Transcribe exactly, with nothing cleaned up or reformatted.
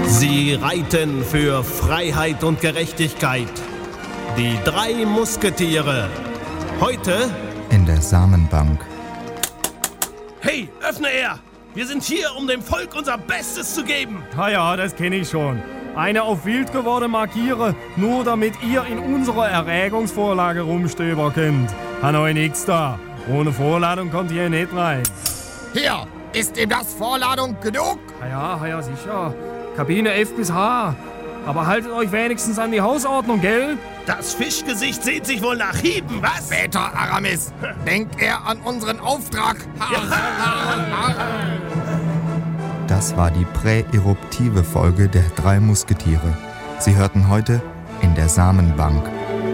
Sie reiten für Freiheit und Gerechtigkeit. Die drei Musketiere. Heute in der Samenbank. Hey, öffne er! Wir sind hier, um dem Volk unser Bestes zu geben. Ja, ja, das kenne ich schon. Eine auf wild geworden markiere, nur damit ihr in unserer Erwägungsvorlage rumstöber könnt. Han euch nix da. Ohne Vorladung kommt ihr nicht rein. Hier, ist ihm das Vorladung genug? Ja, ja, ja, sicher. Kabine F bis H. Aber haltet euch wenigstens an die Hausordnung, gell? Das Fischgesicht sehnt sich wohl nach Hieben, was? Später, Aramis. Denkt er an unseren Auftrag. Das war die präeruptive Folge der drei Musketiere. Sie hörten heute in der Samenbank.